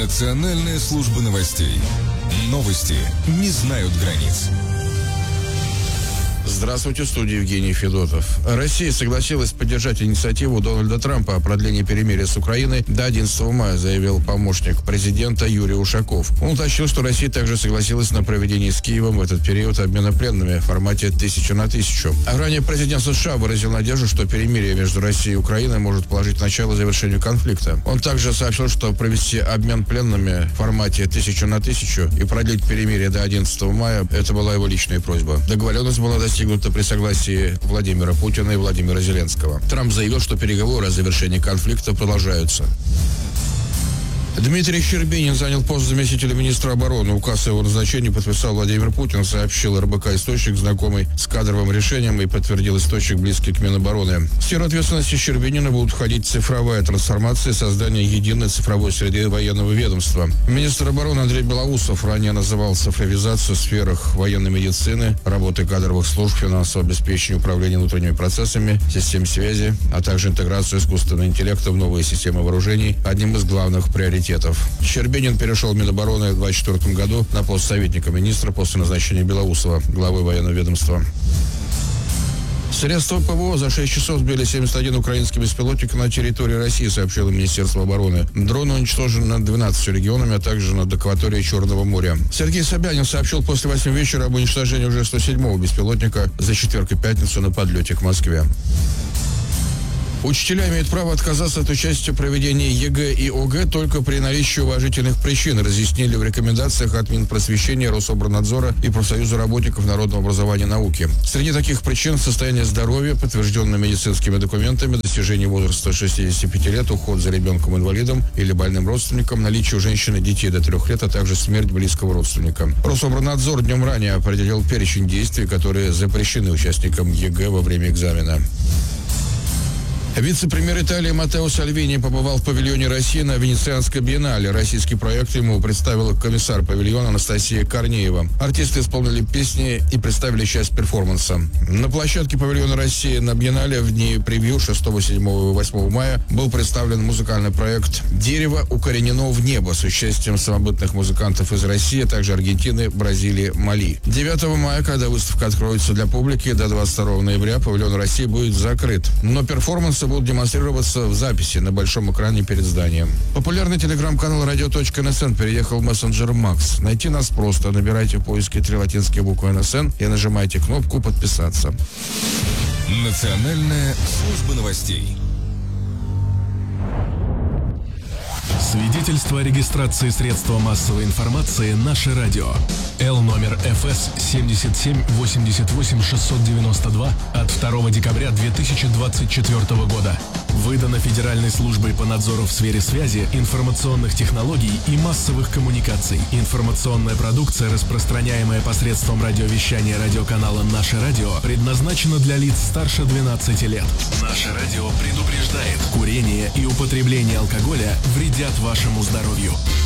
Национальная служба новостей. Новости не знают границ. Здравствуйте, в студии Евгений Федотов. Россия согласилась поддержать инициативу Дональда Трампа о продлении перемирия с Украиной до 11 мая, заявил помощник президента Юрий Ушаков. Он уточнил, что Россия также согласилась на проведение с Киевом в этот период обмена пленными в формате 1000 на 1000. А ранее президент США выразил надежду, что перемирие между Россией и Украиной может положить начало завершению конфликта. Он также сообщил, что провести обмен пленными в формате 1000 на 1000 и продлить перемирие до 11 мая – это была его личная просьба. Договоренность была достигнута при согласии Владимира Путина и Владимира Зеленского. Трамп заявил, что переговоры о завершении конфликта продолжаются. Дмитрий Щербинин занял пост заместителя министра обороны. Указ о его назначении подписал Владимир Путин, сообщил РБК источник, знакомый с кадровым решением, и подтвердил источник, близкий к Минобороны. В сферу ответственности Щербинина будут входить цифровая трансформация и создание единой цифровой среды военного ведомства. Министр обороны Андрей Белоусов ранее называл цифровизацию в сферах военной медицины, работы кадровых служб, финансового обеспечения, управления внутренними процессами, систем связи, а также интеграцию искусственного интеллекта в новые системы вооружений одним из главных приоритетов. Щербинин перешел в Минобороны в 2024 году на пост советника министра после назначения Белоусова главой военного ведомства. Средства ПВО за 6 часов сбили 71 украинский беспилотник на территории России, сообщило Министерство обороны. Дроны уничтожены над 12 регионами, а также над акваторией Черного моря. Сергей Собянин сообщил после 8 вечера об уничтожении уже 107-го беспилотника за четверг и пятницу на подлете к Москве. Учителя имеют право отказаться от участия в проведении ЕГЭ и ОГЭ только при наличии уважительных причин, разъяснили в рекомендациях от Минпросвещения, Рособорнадзора и профсоюза работников народного образования и науки. Среди таких причин состояние здоровья, подтвержденное медицинскими документами, достижение возраста 65 лет, уход за ребенком-инвалидом или больным родственником, наличие у женщины детей до 3 лет, а также смерть близкого родственника. Рособорнадзор днем ранее определил перечень действий, которые запрещены участникам ЕГЭ во время экзамена. Вице-премьер Италии Маттео Сальвини побывал в павильоне России на Венецианской биеннале. Российский проект ему представила комиссар павильона Анастасия Корнеева. Артисты исполнили песни и представили часть перформанса. На площадке павильона России на биеннале в дни превью 6, 7 и 8 мая был представлен музыкальный проект «Дерево укоренено в небо» с участием самобытных музыкантов из России, а также Аргентины, Бразилии, Мали. 9 мая, когда выставка откроется для публики, до 22 ноября павильон России будет закрыт. Но перформансы будут демонстрироваться в записи на большом экране перед зданием. Популярный телеграм-канал radio.nsn переехал в мессенджер Макс. Найти нас просто. Набирайте в поиске 3 латинские буквы НСН и нажимайте кнопку «Подписаться». Национальная служба новостей. Свидетельство о регистрации средства массовой информации «Наше радио». Л номер ФС 77-88-692 от 2 декабря 2024 года. Выдано Федеральной службой по надзору в сфере связи, информационных технологий и массовых коммуникаций. Информационная продукция, распространяемая посредством радиовещания радиоканала «Наше радио», предназначена для лиц старше 12 лет. «Наше радио» предупреждает: курение и употребление алкоголя вредят вашему здоровью.